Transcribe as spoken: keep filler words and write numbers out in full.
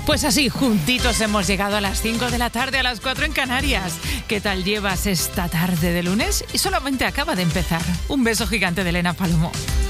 Pues así, juntitos hemos llegado a las cinco de la tarde, a las cuatro en Canarias. ¿Qué tal llevas esta tarde de lunes? Y solamente acaba de empezar. Un beso gigante de Elena Palomo.